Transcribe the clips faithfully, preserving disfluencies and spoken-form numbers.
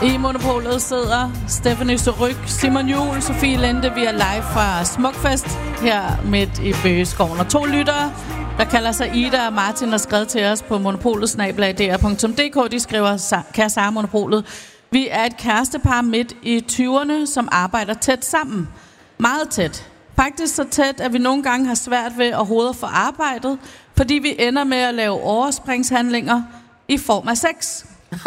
I Monopolet sidder Stephanie Surryk, Simon Juhl, Sofie Linde. Vi er live fra Smukfest her midt i Bøgeskoven. Og to lyttere, der kalder sig Ida og Martin, har skrevet til os på monopolet snabel-a d r punktum d k. De skriver, kære Sara Monopolet, vi er et kærestepar midt i tyverne, som arbejder tæt sammen. Meget tæt. Faktisk så tæt, at vi nogle gange har svært ved at hovedet for arbejdet, fordi vi ender med at lave overspringshandlinger i form af sex.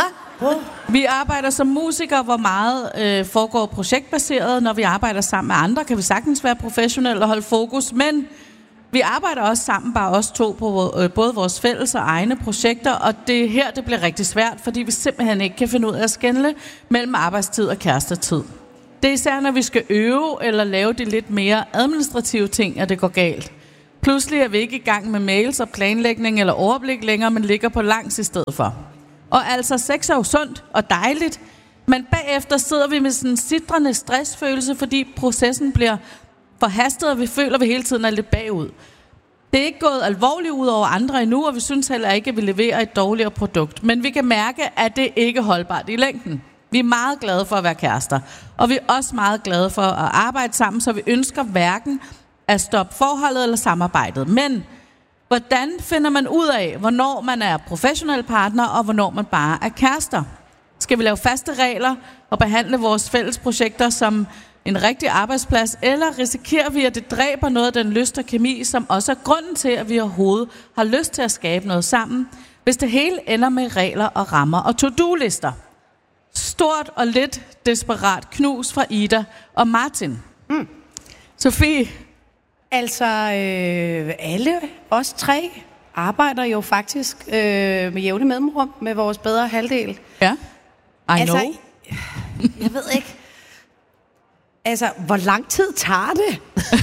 Vi arbejder som musikere, hvor meget øh, foregår projektbaseret. Når vi arbejder sammen med andre, kan vi sagtens være professionelle og holde fokus, men vi arbejder også sammen, bare os to, på øh, både vores fælles og egne projekter, og det her det bliver rigtig svært, fordi vi simpelthen ikke kan finde ud af at skelne mellem arbejdstid og kærestetid. Det er især, når vi skal øve eller lave de lidt mere administrative ting, at det går galt. Pludselig er vi ikke i gang med mails og planlægning eller overblik længere, men ligger på langs i stedet for. Og altså, sex er jo sundt og dejligt, men bagefter sidder vi med sådan en sidrende stressfølelse, fordi processen bliver forhastet, og vi føler, at vi hele tiden er lidt bagud. Det er ikke gået alvorligt ud over andre endnu, og vi synes heller ikke, at vi leverer et dårligere produkt. Men vi kan mærke, at det ikke er holdbart i længden. Vi er meget glade for at være kærester, og vi er også meget glade for at arbejde sammen, så vi ønsker hverken at stoppe forholdet eller samarbejdet. Men hvordan finder man ud af, hvornår man er professionel partner, og hvornår man bare er kærester? Skal vi lave faste regler og behandle vores fælles projekter som en rigtig arbejdsplads, eller risikerer vi, at det dræber noget af den lyst og kemi, som også er grunden til, at vi overhovedet har lyst til at skabe noget sammen, hvis det hele ender med regler og rammer og to-do-lister? Stort og lidt desperat knus fra Ida og Martin. Mm. Sofie? Altså, øh, alle os tre arbejder jo faktisk øh, med jævne mellemrum med vores bedre halvdel. Ja, I altså, know. Jeg ved ikke. Altså, hvor lang tid tager det?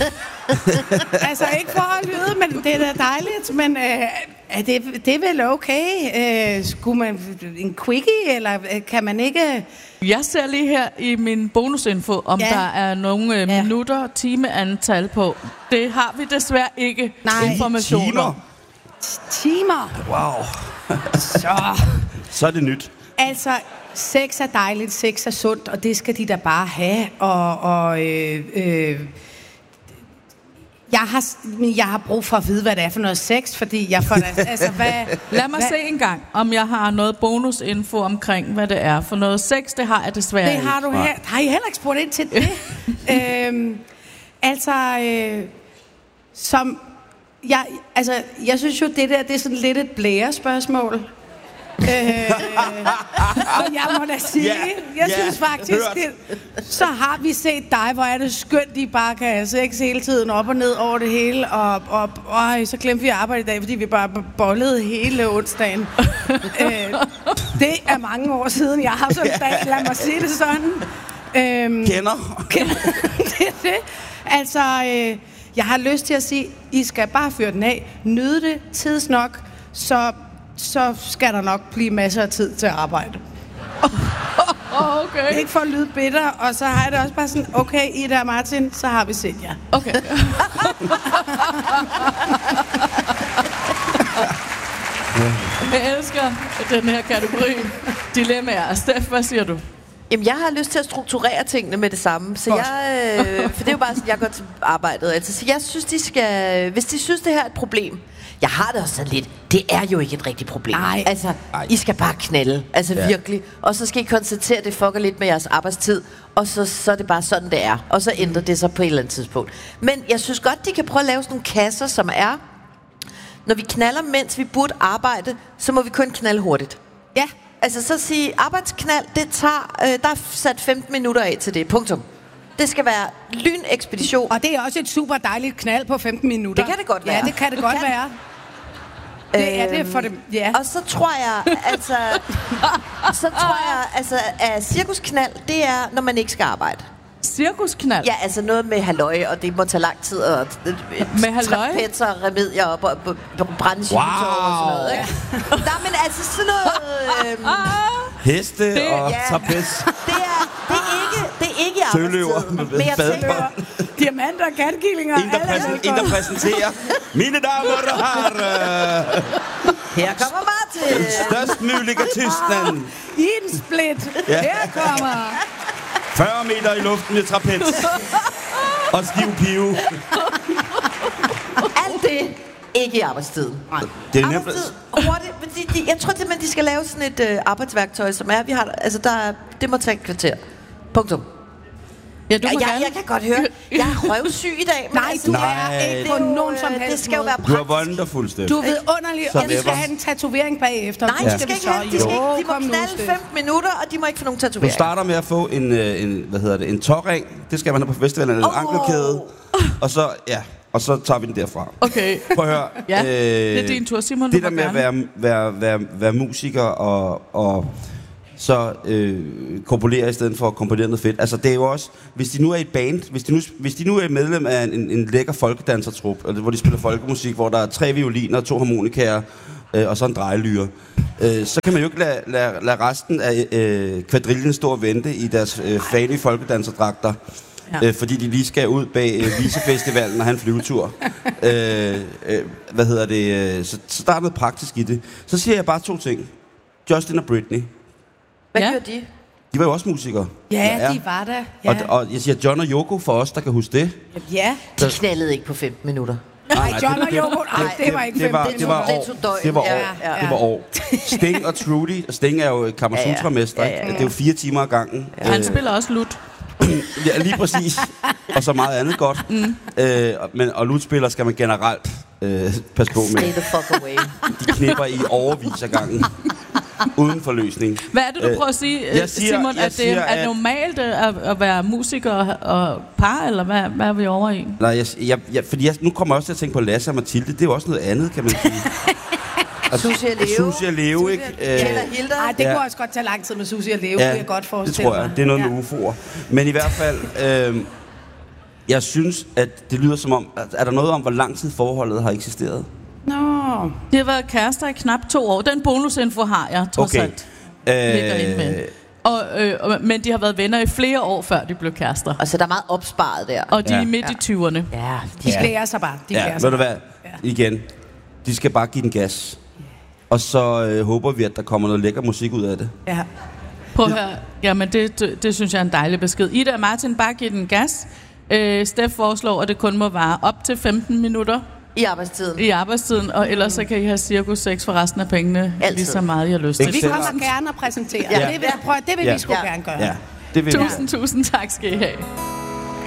Altså, ikke for at lyde, men det er da dejligt, men øh, er det, det er vel okay? Øh, skulle man en quickie, eller kan man ikke... Jeg ser lige her i min bonusinfo, om ja. der er nogle øh, ja. minutter, timeantal på. Det har vi desværre ikke. Nej. Informationer. Timer? Wow. Så. Så er det nyt. Altså, sex er dejligt, sex er sundt, og det skal de da bare have. Og, og øh, øh, jeg, har, jeg har brug for at vide, hvad det er for noget sex, fordi jeg får da, altså, hvad... Lad mig hvad, se en gang, om jeg har noget bonusinfo omkring, hvad det er for noget sex. Det har jeg desværre det har du her. Har I heller ikke spurgt ind til det? øhm, altså, øh, som... Jeg, altså, jeg synes jo, det der, det er sådan lidt et blære-spørgsmål. øh, og jeg må da sige, yeah, jeg yeah, synes faktisk, det, så har vi set dig, hvor er det skønt, de bare kan have sex hele tiden, op og ned over det hele, og, og, og så glemte vi at arbejde i dag, fordi vi bare bollede hele onsdagen. øh, det er mange år siden, jeg har sådan en dag, lad mig sige det sådan. Øh, Kender. det er det. Altså, øh, jeg har lyst til at sige, I skal bare fyre den af, nyde det tidsnok, så... så skal der nok blive masser af tid til at arbejde. Okay. Ikke for at lyde bitter, og så har jeg det også bare sådan, okay, Ida og Martin, så har vi set jer. Okay. Jeg elsker den her kategori. Dilemmaer. Steff, hvad siger du? Jamen, jeg har lyst til at strukturere tingene med det samme. Så jeg, øh, for det er jo bare sådan, jeg går til arbejdet. Altså, så jeg synes, de skal... Hvis de synes, det her er et problem... Jeg har det også sådan lidt. Det er jo ikke et rigtigt problem. Nej. Altså, Ej. I skal bare knalde. Altså, ja. virkelig. Og så skal I konstatere, at det fucker lidt med jeres arbejdstid. Og så, så er det bare sådan, det er. Og så ændrer det sig på et eller andet tidspunkt. Men jeg synes godt, de kan prøve at lave sådan nogle kasser, som er... Når vi knaller, mens vi burde arbejde, så må vi kun knalde hurtigt. Ja. Altså, så sige, arbejdsknald, det tager... Øh, der er sat femten minutter af til det. Punktum. Det skal være lynekspedition. Og det er også et super dejligt knald på femten minutter. Det kan det godt være. Ja, det kan det godt kan. være. Det er det for dem, ja. Og så tror jeg, altså... så tror jeg, altså, at cirkusknald, det er, når man ikke skal arbejde. Cirkusknald? Ja, altså noget med halløj, og det må tage lang tid, og... Med halløj? Trapetser og remedier op, og, og, og brænde wow. og sådan noget, ikke? Ja. Der, men altså sådan noget... Øhm, Heste det, og ja, trapez. Det er, det er ikke, det er ikke i arbejdstiden. Søløver med badebånd. Diamanter og katkillinger. En, der, præsen, en, der præsenterer. Mine damer og herrer. Her kommer Martin. til... Størst mulige Tyskland. I en split. Ja. Her kommer... fyrre meter i luften med trapez. Og stiv pive. Alt det, ikke i arbejdstiden. Nej. Det er nemt. Arbejdstid, hurtigt. Men de, de, jeg tror simpelthen, de skal lave sådan et øh, arbejdsværktøj, som er... Vi har, altså, der er, det må tage et kvarter. Punktum. Ja, du må jeg, gerne. jeg kan godt høre, jeg er røvsyg i dag. Men Nej, altså, du Nej. er ikke på det er jo, nogen som øh, helst det skal jo måde. være Du er praktisk. wonderful, Steff. Du er vidunderlig, Så og vi det skal var- have en tatovering bagefter. Nej, Det de skal ikke vi have, de, skal ikke, de må kom nu, knalde Steff. femten minutter, og de må ikke få nogen Du tatoveringer. starter med at få en, øh, en hvad hedder det, en tåring. Det skal man have på festivalen, eller en Åh. ankelkæde. Og så, ja, og så tager vi den derfra. Okay. Prøv at høre. Ja, det er din tur, Simon. Du Det må der med at gerne. være, være, være, være musiker og, og så øh, kompolere i stedet for at komponere noget fedt. Altså det er jo også, hvis de nu er i et band, hvis de nu, hvis de nu er medlem af en, en lækker folkedansertrup, hvor de spiller folkemusik, hvor der er tre violiner, to harmonikaer øh, og så en drejelyre, øh, så kan man jo ikke lade, lade, lade resten af øh, kvadrillen stå og vente i deres øh, fanlige folkedanserdragter. Ja. Øh, fordi de lige skal ud bag øh, Visefestivalen og have en flyvetur. øh, øh, hvad hedder det? Øh, så, så der er noget praktisk i det. Så siger jeg bare to ting. Justin og Britney. Hvad Ja. gør de? De var jo også musikere. Ja, de var der. Ja. Og, og jeg siger John og Yoko for os, der kan huske det. ja. De knaldede ikke på femten minutter. Nej, John det- og det- Yoko. Nej, det var ikke det var, femten det var minutter. år. Det tog døgn. Det var år. Ja, ja. Det var år. Sting og Trudy. Sting er jo Kamasutra-mester. Ja, ja, ja, ja. Det er jo fire timer ad gangen. Han Øh, spiller også lut. Ja, lige præcis. Og så meget andet godt. Mm. Øh, men, og lutspillere skal man generelt øh, passe på med. Stay the fuck away. De knipper i overvis af gangen. Uden forløsning. Hvad er det, du Øh, prøver at sige, jeg siger- Simon? jeg At det siger, er at- normalt at, at være musiker og, og par, eller hvad, hvad er vi over i? Nej, jeg, jeg, jeg, fordi jeg, nu kommer jeg også til at tænke på Lasse og Mathilde. Det er jo også noget andet, kan man sige. Susie og Leo. Susie og Leo, ikke? Øh, Eller Hilda. Nej, det Ja. kunne også godt tage lang tid med Susie og Leo, ja, kunne jeg godt det forestille tror jeg. mig. Det er noget ja. med U F O'er. Men i hvert fald, øh, jeg synes, at det lyder som om... Er der noget om, hvor lang tid forholdet har eksisteret? Nå. De har været kærester i knap to år. Den bonusinfo har jeg, trods Okay. alt. Ligger inde med. Og, øh, og, men de har været venner i flere år, før de blev kærester. Og så der er meget opsparet der. Og de Ja. er midt i tyverne. Ja, De Ja. klæder sig bare. De Ja, klæder ved sig du bare. hvad? Ja. Igen. De skal bare give den gas. Og så øh, håber vi, at der kommer noget lækker musik ud af det. Ja. Prøv at høre. Jamen, det, det, det synes jeg er en dejlig besked. Ida og Martin, bare giv den gas. Øh, Steff foreslår, at det kun må vare op til femten minutter i arbejdstiden. i arbejdstiden, og ellers så kan I have cirkus sex for resten af pengene, Altid. lige så meget I har lyst Ikke til. Vi selv. kommer gerne og præsentere. Ja. Ja. Det vil, prøv, det vil Ja. vi sgu Ja. gerne gøre. Ja, det vil vi. Tusind, tusind tak skal I have.